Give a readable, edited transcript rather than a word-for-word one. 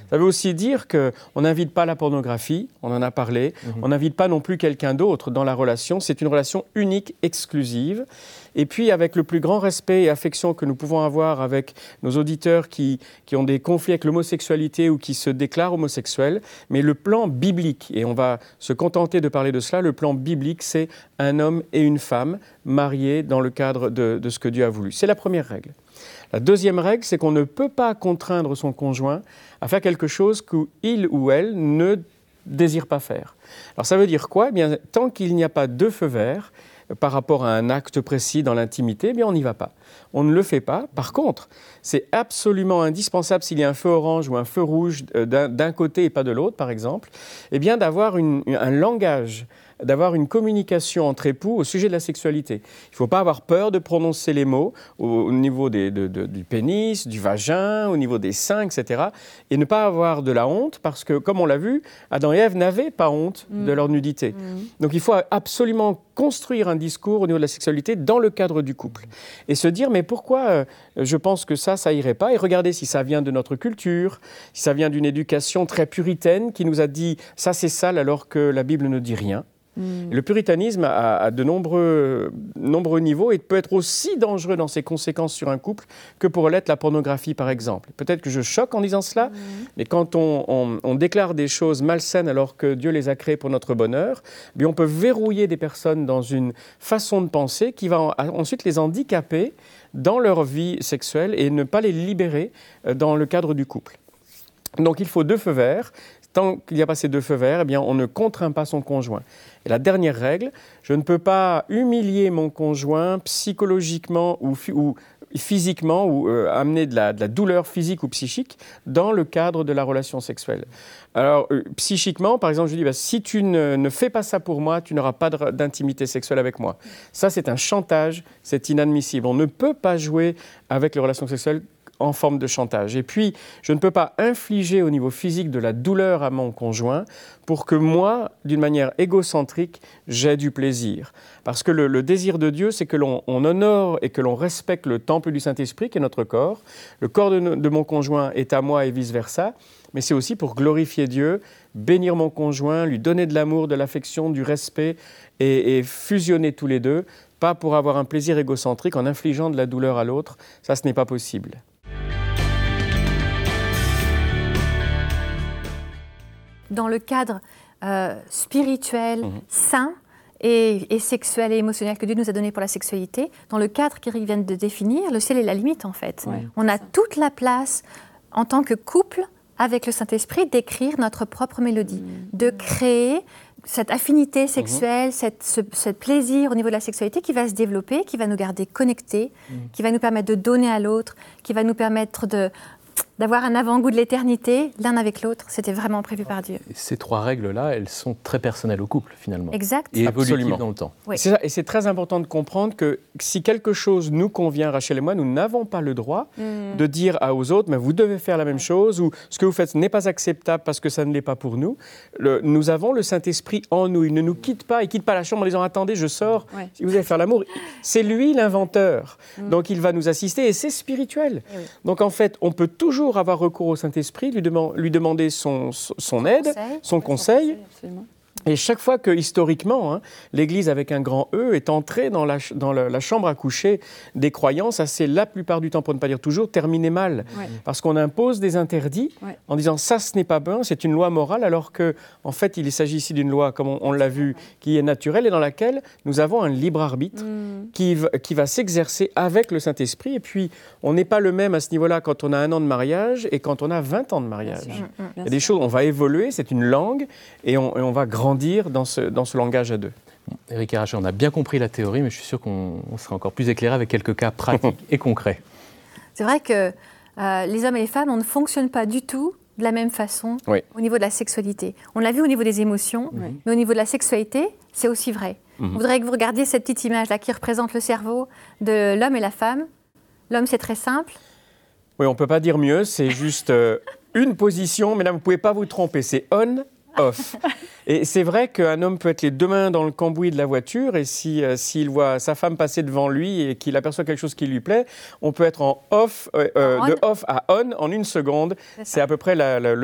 Ça veut aussi dire qu'on n'invite pas la pornographie, on en a parlé, on n'invite pas non plus quelqu'un d'autre dans la relation, c'est une relation unique, exclusive. Et puis avec le plus grand respect et affection que nous pouvons avoir avec nos auditeurs qui ont des conflits avec l'homosexualité ou qui se déclarent homosexuels, mais le plan biblique, et on va se contenter de parler de cela, le plan biblique, c'est un homme et une femme mariés dans le cadre de ce que Dieu a voulu. C'est la première règle. La deuxième règle, c'est qu'on ne peut pas contraindre son conjoint à faire quelque chose qu'il ou elle ne désire pas faire. Alors ça veut dire quoi ? Eh bien, tant qu'il n'y a pas de feu vert par rapport à un acte précis dans l'intimité, eh bien on n'y va pas. On ne le fait pas. Par contre, c'est absolument indispensable s'il y a un feu orange ou un feu rouge d'un côté et pas de l'autre, par exemple, eh bien d'avoir un langage, d'avoir une communication entre époux au sujet de la sexualité. Il ne faut pas avoir peur de prononcer les mots au niveau du pénis, du vagin, au niveau des seins, etc. Et ne pas avoir de la honte parce que, comme on l'a vu, Adam et Ève n'avaient pas honte de leur nudité. Donc il faut absolument construire un discours au niveau de la sexualité dans le cadre du couple. Et se dire, mais pourquoi je pense que ça irait pas ? Et regarder si ça vient de notre culture, si ça vient d'une éducation très puritaine qui nous a dit « ça c'est sale » alors que la Bible ne dit rien. Le puritanisme a de nombreux niveaux et peut être aussi dangereux dans ses conséquences sur un couple que pourrait l'être la pornographie, par exemple. Peut-être que je choque en disant cela, mais quand on déclare des choses malsaines alors que Dieu les a créées pour notre bonheur, bien on peut verrouiller des personnes dans une façon de penser qui va ensuite les handicaper dans leur vie sexuelle et ne pas les libérer dans le cadre du couple. Donc il faut 2 feux verts. Tant qu'il n'y a pas ces 2 feux verts, eh bien, on ne contraint pas son conjoint. Et la dernière règle, je ne peux pas humilier mon conjoint psychologiquement ou physiquement ou amener de la douleur physique ou psychique dans le cadre de la relation sexuelle. Alors, psychiquement, par exemple, je dis, si tu ne fais pas ça pour moi, tu n'auras pas d'intimité sexuelle avec moi. Ça, c'est un chantage, c'est inadmissible. On ne peut pas jouer avec les relations sexuelles en forme de chantage. Et puis, je ne peux pas infliger au niveau physique de la douleur à mon conjoint pour que moi, d'une manière égocentrique, j'ai du plaisir. Parce que le désir de Dieu, c'est que l'on honore et que l'on respecte le temple du Saint-Esprit, qui est notre corps. Le corps de mon conjoint est à moi et vice-versa. Mais c'est aussi pour glorifier Dieu, bénir mon conjoint, lui donner de l'amour, de l'affection, du respect et fusionner tous les deux, pas pour avoir un plaisir égocentrique en infligeant de la douleur à l'autre. Ça, ce n'est pas possible. Dans le cadre spirituel, sain et sexuel et émotionnel que Dieu nous a donné pour la sexualité, dans le cadre qu'il vient de définir, le ciel est la limite en fait. Ouais. On a toute la place en tant que couple avec le Saint-Esprit d'écrire notre propre mélodie, de créer cette affinité sexuelle, ce plaisir au niveau de la sexualité qui va se développer, qui va nous garder connectés, qui va nous permettre de donner à l'autre, qui va nous permettre d'avoir un avant-goût de l'éternité, l'un avec l'autre. C'était vraiment prévu par Dieu. Et ces 3 règles-là, elles sont très personnelles au couple, finalement. Exact. Et évolutives dans le temps. Oui. C'est ça, et c'est très important de comprendre que si quelque chose nous convient, Rachel et moi, nous n'avons pas le droit de dire aux autres, mais vous devez faire la même chose, ou ce que vous faites n'est pas acceptable parce que ça ne l'est pas pour nous. Nous avons le Saint-Esprit en nous. Il ne nous quitte pas. Il ne quitte pas la chambre en disant « Attendez, je sors, si vous allez faire l'amour ». C'est lui l'inventeur. Donc il va nous assister et c'est spirituel. Donc en fait, on peut toujours avoir recours au Saint-Esprit, lui demander son aide, son conseil. Et chaque fois que, historiquement, l'Église avec un grand E est entrée dans la chambre à coucher des croyants, ça c'est la plupart du temps, pour ne pas dire toujours, terminé mal. Parce qu'on impose des interdits en disant ça ce n'est pas bon, c'est une loi morale, alors qu'en fait il s'agit ici d'une loi, comme on l'a vu, qui est naturelle et dans laquelle nous avons un libre arbitre qui va s'exercer avec le Saint-Esprit. Et puis on n'est pas le même à ce niveau-là quand on a 1 an de mariage et quand on a 20 ans de mariage. Il y a des choses, on va évoluer, c'est une langue et on va grandir dans ce langage à 2. Éric et Rachel, on a bien compris la théorie, mais je suis sûr qu'on sera encore plus éclairé avec quelques cas pratiques et concrets. C'est vrai que les hommes et les femmes, on ne fonctionne pas du tout de la même façon au niveau de la sexualité. On l'a vu au niveau des émotions, mais au niveau de la sexualité, c'est aussi vrai. Je voudrais que vous regardiez cette petite image-là qui représente le cerveau de l'homme et la femme. L'homme, c'est très simple. Oui, on ne peut pas dire mieux, c'est juste une position, mais là, vous ne pouvez pas vous tromper, c'est on, off. Et c'est vrai qu'un homme peut être les 2 mains dans le cambouis de la voiture et s'il voit sa femme passer devant lui et qu'il aperçoit quelque chose qui lui plaît, on peut être en off, de off à on en 1 seconde. C'est à peu près le